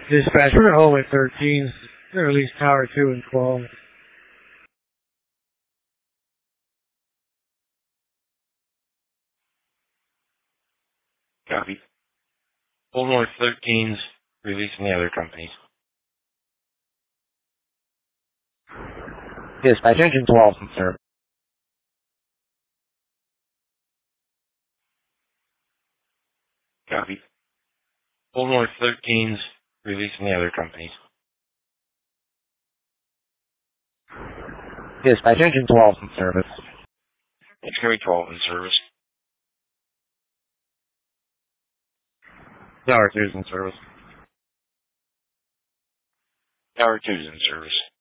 Dispatch, we're home at 13. Release Tower 2 and 12. Copy. Old North 13's releasing the other companies. Dispatch, engine 12 in service. Copy. Old North 13's releasing the other companies. Dispatch, engine 12 in service. It's going to be 12 in service. Tower 2's in service. Tower 2's in service.